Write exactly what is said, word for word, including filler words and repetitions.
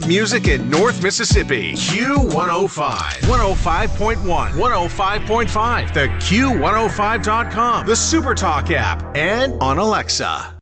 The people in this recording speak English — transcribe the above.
Music in North Mississippi. Q one oh five. one oh five point one. one oh five point five. The Q one oh five dot com. The SuperTalk app. And on Alexa.